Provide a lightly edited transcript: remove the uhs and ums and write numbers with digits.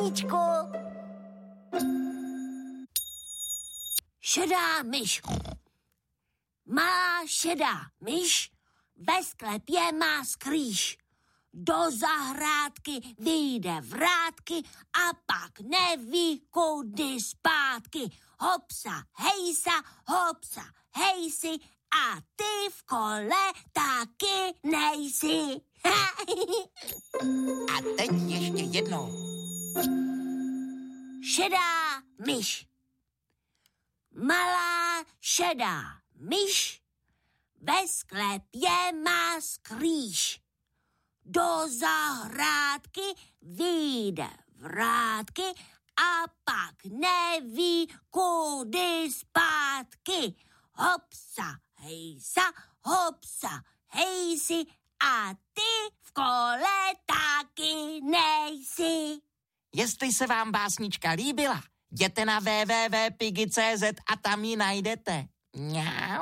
básničku. Šedá myš. Malá šedá myš ve sklepě má skrýš. Do zahrádky vyjde vrátky a pak neví, kudy zpátky. Hopsa, hejsi a ty v kole taky nejsi. A teď ještě jednou. Šedá myš. Malá šedá myš ve sklepě má skrýš. Do zahrádky vyjde vrátky a pak neví, kudy zpátky. Hopsa, hejsi a ty v kole taky nejsi. Jestli se vám básnička líbila, jděte na www.piggy.cz a tam ji najdete. Mňau.